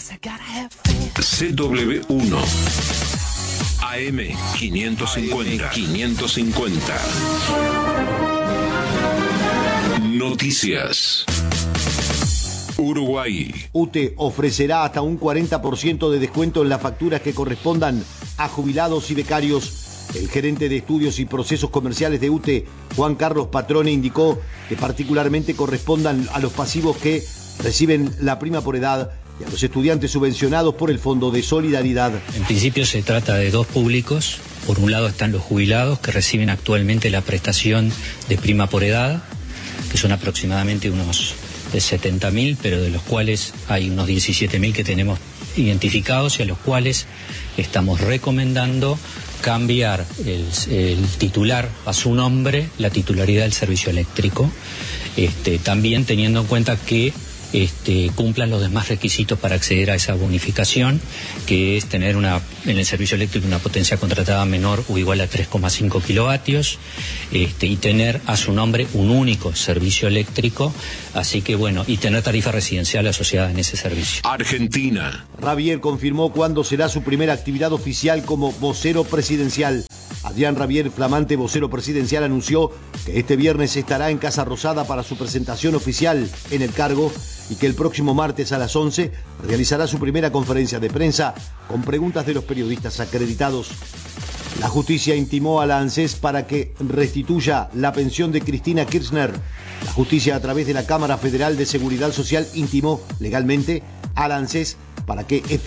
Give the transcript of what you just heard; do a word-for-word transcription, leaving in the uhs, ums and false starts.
C W uno A M quinientos cincuenta. quinientos cincuenta. Noticias. Uruguay. U T E ofrecerá hasta un cuarenta por ciento de descuento en las facturas que correspondan a jubilados y becarios. El gerente de estudios y procesos comerciales de U T E, Juan Carlos Patrone, indicó que particularmente correspondan a los pasivos que reciben la prima por edad y a los estudiantes subvencionados por el Fondo de Solidaridad. En principio se trata de dos públicos. Por un lado están los jubilados que reciben actualmente la prestación de prima por edad, que son aproximadamente unos setenta mil, pero de los cuales hay unos diecisiete mil que tenemos identificados y a los cuales estamos recomendando cambiar el, el titular a su nombre, la titularidad del servicio eléctrico, este, también teniendo en cuenta que Este, cumplan los demás requisitos para acceder a esa bonificación, que es tener una en el servicio eléctrico una potencia contratada menor o igual a tres coma cinco kilovatios, este, y tener a su nombre un único servicio eléctrico, así que bueno, y tener tarifa residencial asociada en ese servicio. Argentina. Rabier confirmó cuándo será su primera actividad oficial como vocero presidencial. Adrián Rabier, flamante vocero presidencial, anunció que este viernes estará en Casa Rosada para su presentación oficial en el cargo y que el próximo martes a las once realizará su primera conferencia de prensa con preguntas de los periodistas acreditados. La justicia intimó a la ANSES para que restituya la pensión de Cristina Kirchner. La justicia, a través de la Cámara Federal de Seguridad Social, intimó legalmente a la ANSES para que efectivamente